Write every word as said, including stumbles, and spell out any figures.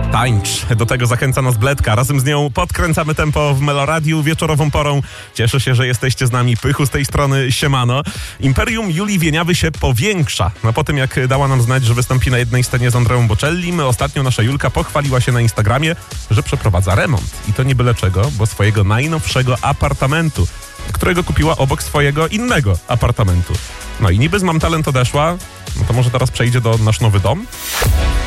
Tańcz. Do tego zachęca nas Bledka. Razem z nią podkręcamy tempo w Meloradiu wieczorową porą. Cieszę się, że jesteście z nami. Pychu z tej strony, siemano. Imperium Julii Wieniawy się powiększa. No po tym, jak dała nam znać, że wystąpi na jednej scenie z Andreą Bocellim, ostatnio nasza Julka pochwaliła się na Instagramie, że przeprowadza remont. I to nie byle czego, bo swojego najnowszego apartamentu, którego kupiła obok swojego innego apartamentu. No i niby z Mam Talent odeszła, no to może teraz przejdzie do nasz nowy dom?